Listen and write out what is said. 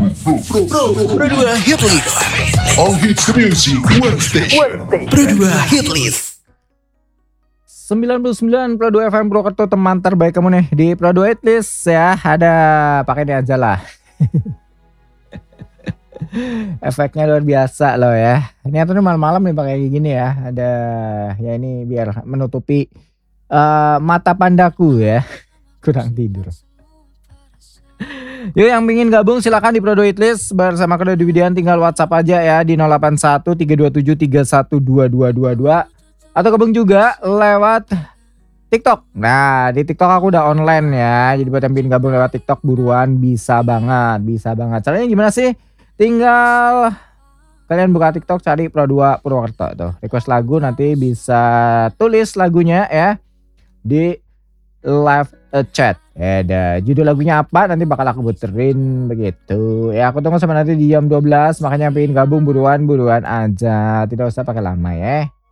Pro 2 Hit List. All hits the music, one station. Pro 2 Hit List. 99 Pro 2 FM Purwokerto, teman terbaik kamu nih di Pro 2 Hit List ya. Ada pakai ini aja lah. Efeknya luar biasa loh ya. Ini atuh malam-malam nih pakai gini ya. Ada ya ini biar menutupi mata pandaku ya. Kurang tidur. Yuk yang ingin gabung silakan di Pro 2 Hit List bersama Kedua Dividian, tinggal WhatsApp aja ya di 081 327 312222 atau gabung juga lewat TikTok. Nah, di TikTok aku udah online ya. Jadi buat yang ingin gabung lewat TikTok buruan, bisa banget. Caranya gimana sih? Tinggal kalian buka TikTok, cari Pro 2 Purwokerto tuh. Request lagu, nanti bisa tulis lagunya ya di live chat. Ada judul lagunya apa, nanti bakal aku puterin begitu. Ya aku tunggu sampai nanti di jam 12, makanya pengen gabung buruan aja. Tidak usah pakai lama ya.